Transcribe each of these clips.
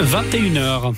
21h.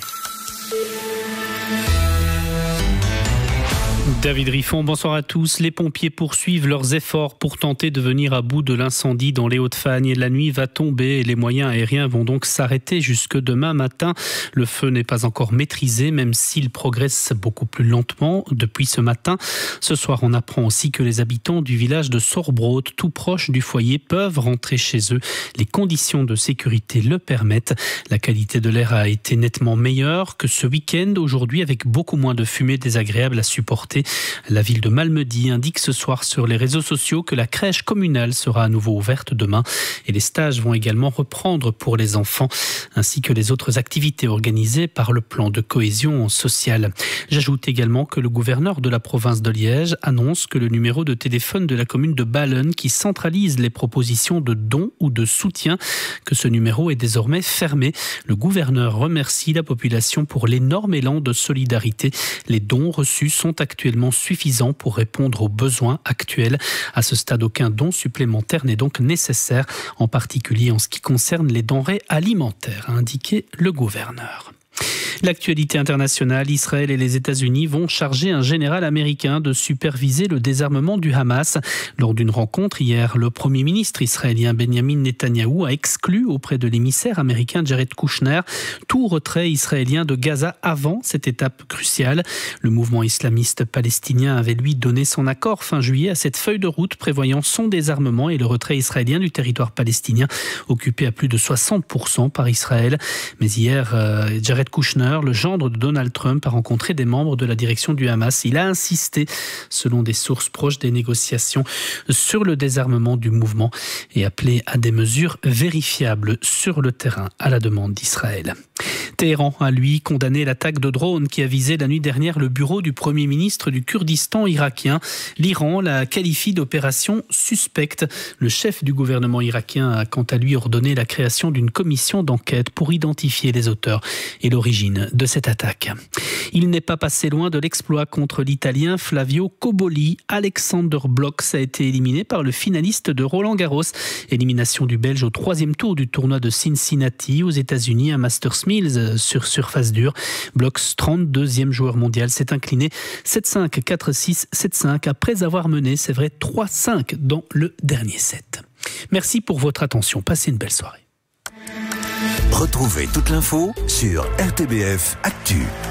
David Riffon, bonsoir à tous. Les pompiers poursuivent leurs efforts pour tenter de venir à bout de l'incendie dans les Hauts-de-Fagne. La nuit va tomber et les moyens aériens vont donc s'arrêter jusque demain matin. Le feu n'est pas encore maîtrisé, même s'il progresse beaucoup plus lentement depuis ce matin. Ce soir, on apprend aussi que les habitants du village de Sorbrot, tout proche du foyer, peuvent rentrer chez eux. Les conditions de sécurité le permettent. La qualité de l'air a été nettement meilleure que ce week-end aujourd'hui, avec beaucoup moins de fumée désagréable à supporter. La ville de Malmedy indique ce soir sur les réseaux sociaux que la crèche communale sera à nouveau ouverte demain et les stages vont également reprendre pour les enfants ainsi que les autres activités organisées par le plan de cohésion sociale. J'ajoute également que le gouverneur de la province de Liège annonce que le numéro de téléphone de la commune de Ballen qui centralise les propositions de dons ou de soutien, que ce numéro est désormais fermé. Le gouverneur remercie la population pour l'énorme élan de solidarité. Les dons reçus sont actuellement suffisant pour répondre aux besoins actuels. À ce stade, aucun don supplémentaire n'est donc nécessaire, en particulier en ce qui concerne les denrées alimentaires, a indiqué le gouverneur. L'actualité internationale, Israël et les États-Unis vont charger un général américain de superviser le désarmement du Hamas. Lors d'une rencontre hier, le Premier ministre israélien Benjamin Netanyahou a exclu auprès de l'émissaire américain Jared Kushner tout retrait israélien de Gaza avant cette étape cruciale. Le mouvement islamiste palestinien avait lui donné son accord fin juillet à cette feuille de route prévoyant son désarmement et le retrait israélien du territoire palestinien occupé à plus de 60% par Israël. Mais hier, Jared Kushner, le gendre de Donald Trump, a rencontré des membres de la direction du Hamas. Il a insisté, selon des sources proches des négociations, sur le désarmement du mouvement et appelé à des mesures vérifiables sur le terrain à la demande d'Israël. Téhéran a, lui, condamné l'attaque de drone qui a visé la nuit dernière le bureau du Premier ministre du Kurdistan irakien. L'Iran la qualifie d'opération suspecte. Le chef du gouvernement irakien a quant à lui ordonné la création d'une commission d'enquête pour identifier les auteurs et l'origine de cette attaque. Il n'est pas passé loin de l'exploit contre l'Italien Flavio Cobolli. Alexander Blocks a été éliminé par le finaliste de Roland-Garros. Élimination du Belge au 3e tour du tournoi de Cincinnati aux États-Unis à Masters Mills sur surface dure. Blocks, 32e joueur mondial, s'est incliné 7-5, 4-6, 7-5 après avoir mené, c'est vrai, 3-5 dans le dernier set. Merci pour votre attention. Passez une belle soirée. Retrouvez toute l'info sur RTBF Actu.